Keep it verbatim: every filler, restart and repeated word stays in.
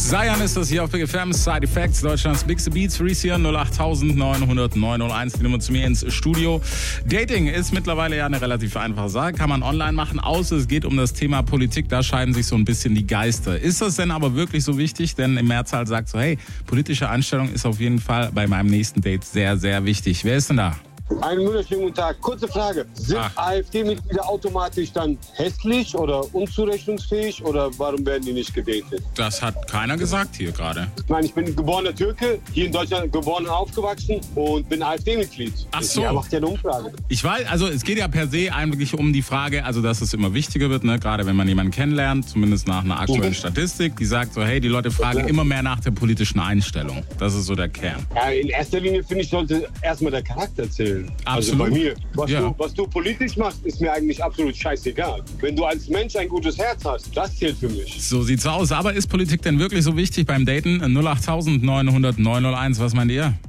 Zion ist das hier auf Big F M, Side Effects, Deutschlands Bigste Beats, Reese null acht neun null null neun null eins, die Nummer zu mir ins Studio. Dating ist mittlerweile ja eine relativ einfache Sache, kann man online machen, außer es geht um das Thema Politik, da scheiden sich so ein bisschen die Geister. Ist das denn aber wirklich so wichtig? Denn im Mehrzahl sagt so, hey, politische Einstellung ist auf jeden Fall bei meinem nächsten Date sehr, sehr wichtig. Wer ist denn da? Einen wunderschönen guten Tag. Kurze Frage. Sind Ach. AfD-Mitglieder automatisch dann hässlich oder unzurechnungsfähig oder warum werden die nicht gedatet? Das hat keiner gesagt hier gerade. Nein, ich bin ein geborener Türke, hier in Deutschland geboren und aufgewachsen und bin AfD-Mitglied. Ach so. Ja, macht ja eine Umfrage. Ich weiß, also es geht ja per se eigentlich um die Frage, also dass es immer wichtiger wird, ne? Gerade wenn man jemanden kennenlernt, zumindest nach einer aktuellen Mhm. Statistik, die sagt so, hey, die Leute fragen Ja. immer mehr nach der politischen Einstellung. Das ist so der Kern. Ja, in erster Linie finde ich, sollte erstmal der Charakter zählen. Also Absolut. bei mir. Was, Ja. du, was du politisch machst, ist mir eigentlich absolut scheißegal. Wenn du als Mensch ein gutes Herz hast, das zählt für mich. So sieht's aus. Aber ist Politik denn wirklich so wichtig beim Daten? null acht neun null null neun null eins, was meint ihr?